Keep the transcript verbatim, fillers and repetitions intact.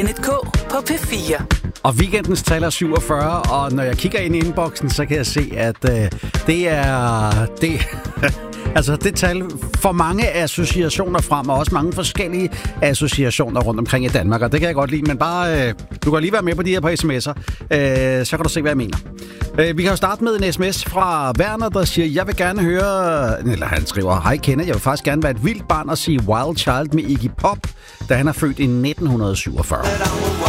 Kenneth K. på P fire. Og weekendens tal er syvogfyrre, og når jeg kigger ind i inboxen, så kan jeg se, at øh, det er... Det, altså, det tal får mange associationer frem, og også mange forskellige associationer rundt omkring i Danmark, og det kan jeg godt lide, men bare... Øh, du kan lige være med på de her på sms'er, øh, så kan du se, hvad jeg mener. Øh, vi kan jo starte med en sms fra Werner, der siger, jeg vil gerne høre... Eller han skriver, hej Kenneth, jeg vil faktisk gerne være et vildt barn og sige Wild Child med Iggy Pop, da han er født i nitten syvogfyrre.